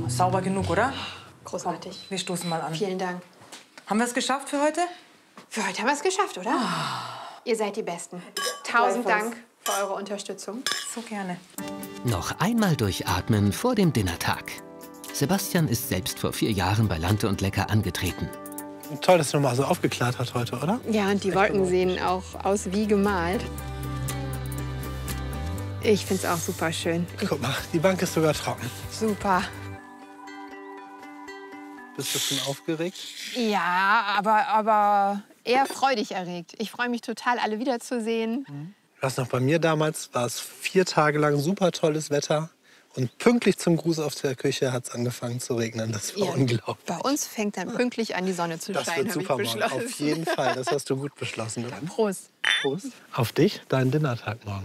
Sauber genug, oder? Großartig. Wir stoßen mal an. Vielen Dank. Haben wir es geschafft für heute? Für heute haben wir es geschafft, oder? Ihr seid die Besten. Tausend Dank für eure Unterstützung. So gerne. Noch einmal durchatmen vor dem Dinnertag. Sebastian ist selbst vor 4 Jahren bei Lante und Lecker angetreten. Toll, dass du noch mal so aufgeklärt hast heute, oder? Ja, und die Wolken sehen auch aus wie gemalt. Ich finde es auch super schön. Guck mal, die Bank ist sogar trocken. Super. Bist du schon aufgeregt? Ja, aber eher freudig erregt. Ich freue mich total, alle wiederzusehen. Du weißt noch, bei mir damals war es 4 Tage lang super tolles Wetter. Und pünktlich zum Gruß auf der Küche hat es angefangen zu regnen. Das war unglaublich. Bei uns fängt dann pünktlich an, die Sonne zu Das scheinen, wird habe ich super morgen. beschlossen. Auf jeden Fall, das hast du gut beschlossen. Prost. Prost. Auf dich, deinen Dinnertag morgen.